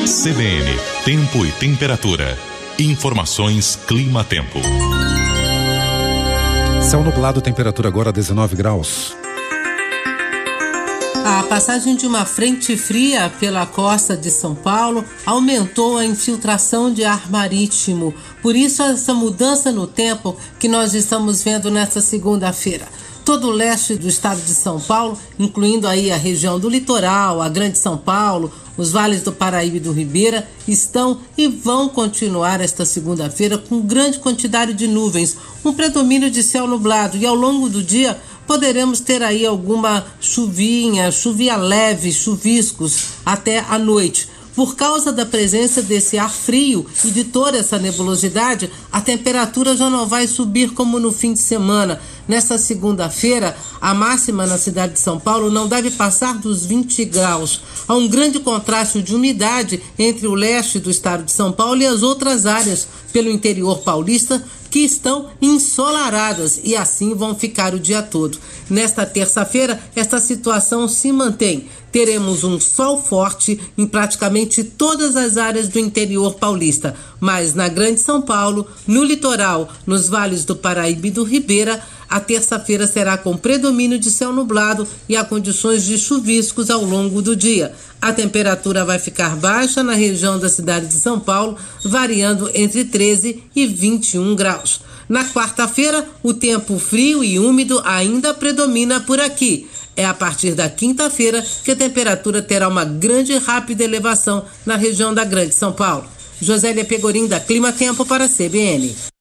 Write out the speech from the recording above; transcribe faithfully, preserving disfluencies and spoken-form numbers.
C B N, tempo e temperatura. Informações Clima-Tempo. Céu nublado, temperatura agora dezenove graus. A passagem de uma frente fria pela costa de São Paulo aumentou a infiltração de ar marítimo. Por isso, essa mudança no tempo que nós estamos vendo nesta segunda-feira. Todo o leste do estado de São Paulo, incluindo aí a região do litoral, a Grande São Paulo, os vales do Paraíba e do Ribeira, estão e vão continuar esta segunda-feira com grande quantidade de nuvens, um predomínio de céu nublado, e ao longo do dia poderemos ter aí alguma chuvinha, chuvinha leve, chuviscos até a noite. Por causa da presença desse ar frio e de toda essa nebulosidade, a temperatura já não vai subir como no fim de semana. Nesta segunda-feira, a máxima na cidade de São Paulo não deve passar dos vinte graus. Há um grande contraste de umidade entre o leste do estado de São Paulo e as outras áreas pelo interior paulista que estão ensolaradas e assim vão ficar o dia todo. Nesta terça-feira, esta situação se mantém. Teremos um sol forte em praticamente todas as áreas do interior paulista, mas na Grande São Paulo, no litoral, nos vales do Paraíba e do Ribeira, a terça-feira será com predomínio de céu nublado e há condições de chuviscos ao longo do dia. A temperatura vai ficar baixa na região da cidade de São Paulo, variando entre treze e vinte e um graus. Na quarta-feira, o tempo frio e úmido ainda predomina por aqui. É a partir da quinta-feira que a temperatura terá uma grande e rápida elevação na região da Grande São Paulo. Josélia Pegorim, da Clima Tempo, para a C B N.